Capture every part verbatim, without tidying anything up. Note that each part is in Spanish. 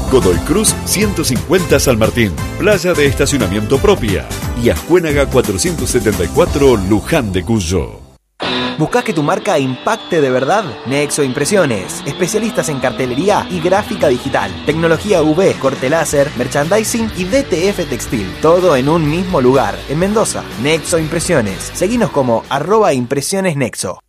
Godoy Cruz ciento cincuenta San Martín, playa de estacionamiento propia. Y Ascuénaga cuatrocientos setenta y cuatro Luján de Cuyo. ¿Buscás que tu marca impacte de verdad? Nexo Impresiones, especialistas en cartelería y gráfica digital, tecnología U V, corte láser, merchandising y D T F textil, todo en un mismo lugar, en Mendoza. Nexo Impresiones, seguinos como arroba impresiones nexo.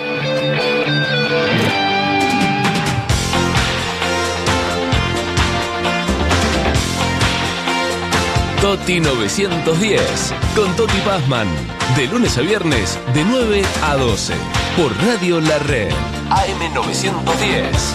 Toti novecientos diez, con Toti Pazman, de lunes a viernes, de nueve a doce, por Radio La Red, A M novecientos diez.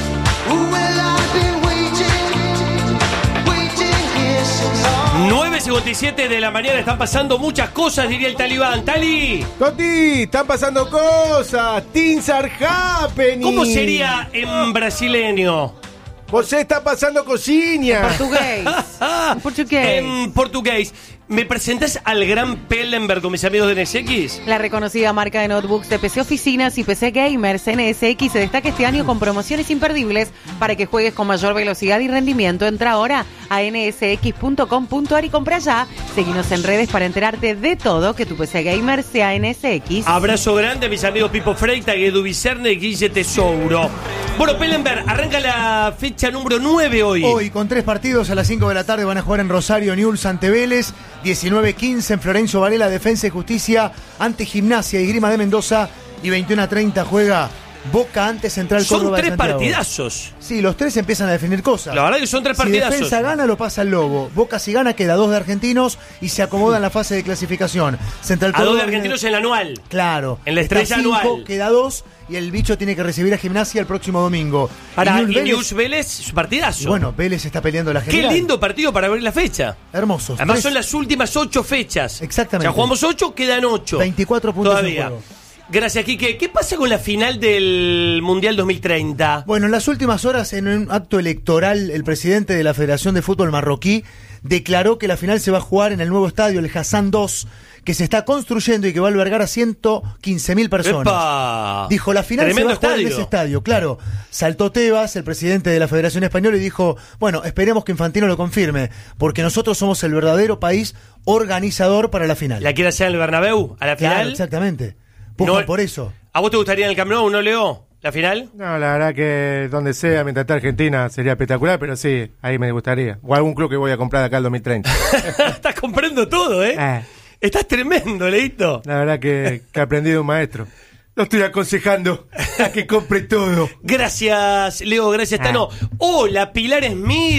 nueve cincuenta y siete de la mañana, están pasando muchas cosas, diría el talibán. Tali. Toti, están pasando cosas. Things are happening. ¿Cómo sería en brasileño? Você está pasando cosinha. Portugués. En portugués. En portugués. ¿Me presentás al gran Pellenberg con mis amigos de N S X? La reconocida marca de notebooks de P C Oficinas y P C Gamers N S X se destaca este año con promociones imperdibles para que juegues con mayor velocidad y rendimiento. Entra ahora a ene ese equis punto com punto a r y compra ya. Seguinos en redes para enterarte de todo, que tu P C Gamer sea N S X. Abrazo grande a mis amigos Pipo Freita, Edu Vicerne y Guille Tesouro. Bueno, Pellenberg, arranca la fecha número nueve hoy. Hoy, con tres partidos, a las cinco de la tarde van a jugar en Rosario Newell's ante Vélez, diecinueve quince en Florencio Varela, Defensa y Justicia ante Gimnasia y Grima de Mendoza, y veintiuno a treinta juega Boca ante Central Son Córdoba de tres Santiago. partidazos. Sí, los tres empiezan a definir cosas. La verdad que son tres partidazos. Si Defensa gana, lo pasa el Lobo. Boca si gana, queda dos de argentinos y se acomoda en la fase de clasificación. Central A dos Córdoba de argentinos en el anual. Claro. En la estrella Está cinco, anual. Queda dos y el bicho tiene que recibir a Gimnasia el próximo domingo. Para Newell's y Vélez, News Vélez, su partidazo. y bueno, Vélez está peleando la Qué general. lindo partido para abrir la fecha. Hermosos. Además Tres- son las últimas ocho fechas. Exactamente. Ya jugamos ocho, quedan ocho. veinticuatro puntos Todavía. en juego. Gracias, Quique. ¿Qué pasa con la final del Mundial dos mil treinta? Bueno, en las últimas horas, en un acto electoral, el presidente de la Federación de Fútbol Marroquí declaró que la final se va a jugar en el nuevo estadio, el Hassan dos, que se está construyendo y que va a albergar a ciento quince mil personas. ¡Epa! Dijo, la final Tremendo se va a jugar estadio. en ese estadio. Claro, saltó Tebas, el presidente de la Federación Española, y dijo, bueno, esperemos que Infantino lo confirme, porque nosotros somos el verdadero país organizador para la final. ¿La quiere hacer en el Bernabéu a la Claro, final? exactamente. Pujan No- por eso. ¿A vos te gustaría en el Camp Nou, no, Leo? ¿La final? No, la verdad que donde sea, mientras esté Argentina, sería espectacular, pero sí, ahí me gustaría. O algún club que voy a comprar de acá el dos mil treinta. Estás comprando todo, ¿eh? Eh, Estás tremendo, Leito. la verdad que, que he aprendido un maestro. Lo estoy aconsejando a que compre todo. Gracias, Leo. Gracias, Tano. Hola, Pilar Smith.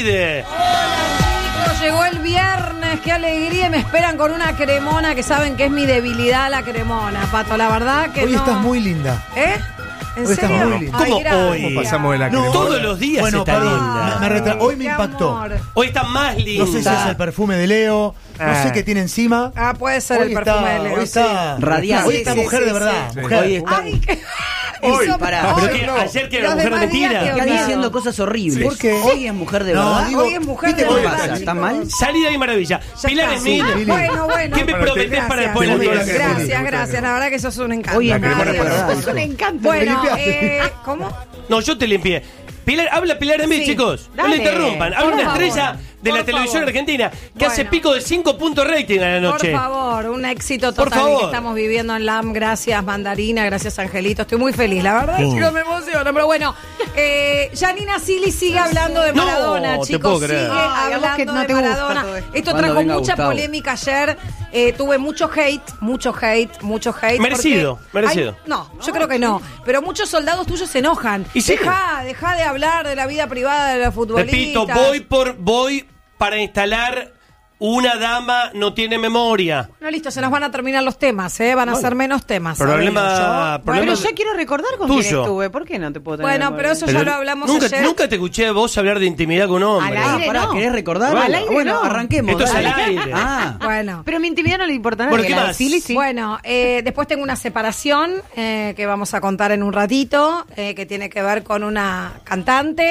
Chicos, llegó el viernes, qué alegría, y me esperan con una cremona que saben que es mi debilidad, la cremona, Pato, la verdad que Hoy no. estás muy linda. ¿Eh? ¿En Hoy estás serio? muy linda. ¿Cómo gracias. hoy? ¿Cómo pasamos de la No, cremona? Todos los días Bueno, está perdón, linda. me- me retra- hoy me Qué impactó. amor. Hoy está más linda. No sé si es el perfume de Leo, no Ah. sé qué tiene encima. Ah, puede ser Hoy el perfume está, de Leo, hoy está sí. Radiante. Hoy Sí, está sí, mujer sí, de verdad. sí. Mujer. Hoy está- Ay, qué... Hoy. Hizo- Pará. No, pero Hoy que no. ayer que era Los mujer de demás días, mentira. qué Están miedo. diciendo cosas horribles. ¿Por qué? Hoy es mujer de No, verdad. digo, Hoy es mujer ¿viste de cómo verdad, pasa? ¿Está chicos. mal? Salida y maravilla. Ya Pilar está. Smith. Ah, Lili. bueno, bueno. ¿Qué me Bueno, prometés gracias. para después de Te las gustó la diez? cremona. Gracias, gracias. La verdad que sos un encanto. Hoy es La mujer de verdad, verdad. sos un encanto. Me Bueno, limpiaste. eh, ¿cómo? No, yo te limpié. Pilar, habla Pilar Smith, Sí. chicos. No Dale. le interrumpan. Habla Por una favor. estrella de la Por televisión favor. argentina que Bueno. hace pico de cinco puntos rating a la noche. Por favor, un éxito Por total favor. que estamos viviendo en L A M. Gracias, Mandarina, gracias, Angelito. Estoy muy feliz, la verdad, Mm. chicos, me emociono. Pero bueno, eh, Janina Silly sigue hablando de No, Maradona, te chicos. puedo Sigue creer. Ay, a vos hablando que no de te gusta Maradona. todo esto. Esto Cuando trajo venga mucha Gustavo. polémica ayer. Eh, tuve mucho hate, mucho hate, mucho hate. Merecido, porque merecido. hay- no, yo creo que no. Pero muchos soldados tuyos se enojan. Y sí. Deja, deja de hablar de la vida privada de los futbolistas. Repito, voy por voy para instalar una dama no tiene memoria. No, listo, se nos van a terminar los temas, ¿eh? Van a ser menos temas. Problema- sabemos. Yo- problema- Pero yo quiero recordar con Tuyo. quién estuve. ¿Por qué no te puedo tener? Bueno, pero eso ya lo hablamos nunca, ayer. nunca te escuché a vos hablar de intimidad con un hombre. Al Ah, aire pará, no. ¿querés recordar? Bueno, al aire bueno, no. arranquemos. Esto es dale. al aire. Ah, Bueno. Pero mi intimidad no le importa nada. Bueno, que ¿qué la de más? Silly sí. Bueno, eh, después tengo una separación eh, que vamos a contar en un ratito, eh, que tiene que ver con una cantante.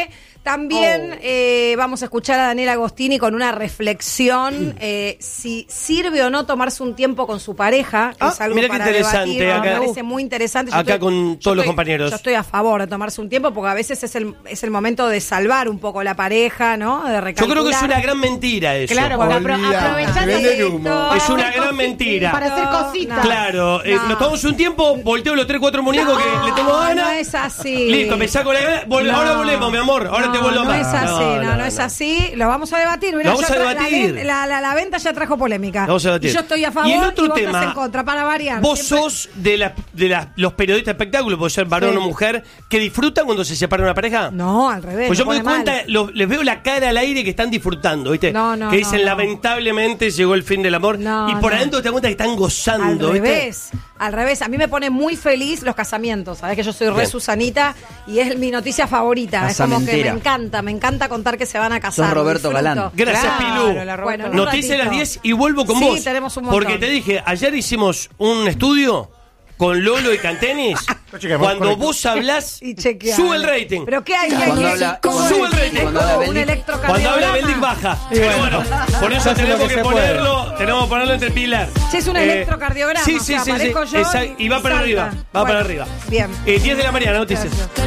También Oh. eh, vamos a escuchar a Daniel Agostini con una reflexión eh, si sirve o no tomarse un tiempo con su pareja, que Ah, es algo mira qué para interesante, debatir, acá- me parece muy interesante. Yo acá estoy- con yo todos los estoy- compañeros. Yo estoy a favor de tomarse un tiempo porque a veces es el, es el momento de salvar un poco la pareja, ¿no? De Yo recalcular. creo que es una gran mentira eso. Claro, porque apro- Olvidate. aprovechás Venden esto humo. para Es una hacer gran cosi- mentira. Para hacer cositas. Claro, eh, No. nos tomamos un tiempo, volteo los tres, cuatro muñecos que le tomo No, ganas. no es así. Listo, me saco la gana. vol- No. Ahora volvemos, mi amor. Ahora No, te vuelvo no más. es así, no, no, es así. Lo vamos a debatir. Mirá, Lo vamos ya a tra- debatir. La, la, la- la venta ya trajo polémica. Lo vamos a debatir. Y yo estoy a favor Y el otro vos tema, estás en contra, para variar. Vos Siempre- sos de, la- de la- los periodistas de espectáculos, puede ser varón Sí. o mujer, que disfrutan cuando se separa una pareja. No, al revés. Pues yo me pone doy cuenta, mal. lo- les veo la cara al aire que están disfrutando, ¿viste? No, no, que no, dicen, no. lamentablemente llegó el fin del amor. No, y por no. adentro te das cuenta que están Al gozando, ¿viste? revés, al revés. A mí me pone muy feliz los casamientos. Sabés que yo soy re Bien. Susanita y es mi noticia favorita. Es como que me Casamentera. encanta, me encanta contar que se van a casar. Sos Roberto disfruto. Galán. Gracias, Claro, Pilú. la Roberto. Bueno, en un Noticias de las ratito. diez y vuelvo con Sí, vos. tenemos un montón. Porque te dije, ayer hicimos un estudio con Lolo y Cantenis. chequeamos, Cuando correcto. vos hablás, Y chequear. sube el rating. ¿Pero qué hay? ¿Qué hay? Cuando ¿Qué- habla- cómo sube es? el rating. Cuando habla Un Beldic. electrocardiograma. Cuando habla Beldic baja. Pero bueno, por eso Se hace lo tenemos que que, se ponerlo, tenemos que ponerlo entre pilar. Che, es un electrocardiograma, Sí, o sí, sea, sí, sí. aparezco yo Esa- y- y va para salta. arriba. Va Bueno, para arriba. bien. Eh, diez de la mañana, noticias. Gracias.